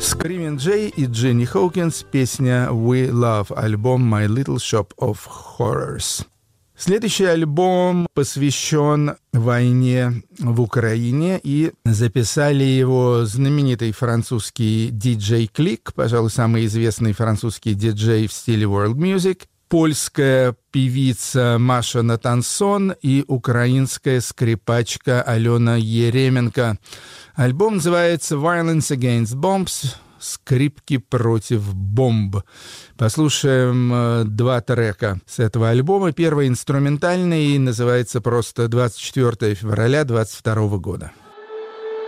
Screaming Jay и Дженни Хоукинс, песня «We Love», альбом «My Little Shop of Horrors». Следующий альбом посвящен войне в Украине, и записали его знаменитый французский диджей Клик, пожалуй, самый известный французский диджей в стиле world music, польская певица Маша Натансон и украинская скрипачка Алена Еременко. Альбом называется «Violence Against Bombs», «Скрипки против бомб». Послушаем два трека с этого альбома. Первый инструментальный, называется просто «24 февраля 22 года».